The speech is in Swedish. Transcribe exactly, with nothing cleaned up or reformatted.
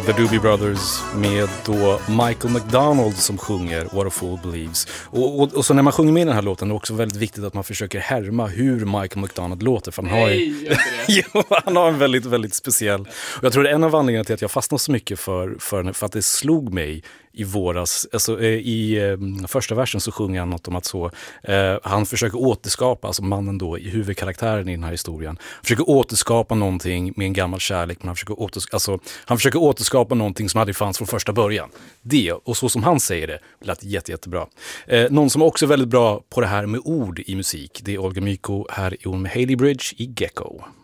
The Doobie Brothers med då Michael McDonald som sjunger What a Fool Believes. Och, och, och så när man sjunger med i den här låten är det också väldigt viktigt att man försöker härma hur Michael McDonald låter. För han, Nej, har, jo, han har en väldigt, väldigt speciell... Och jag tror det är en av anledningarna till att jag fastnade så mycket för, för, för att det slog mig i våras. Alltså, i eh, första versen så sjunger han något om att så, eh, han försöker återskapa, alltså mannen då i huvudkaraktären i den här historien, försöker återskapa någonting med en gammal kärlek, men han försöker, åters- alltså, han försöker återskapa någonting som hade fanns från första början. Det, och så som han säger det, lät jätte, jättebra. Eh, någon som också är väldigt bra på det här med ord i musik, det är Olga Myko. Här är hon med Hailey Bridge i Gecko.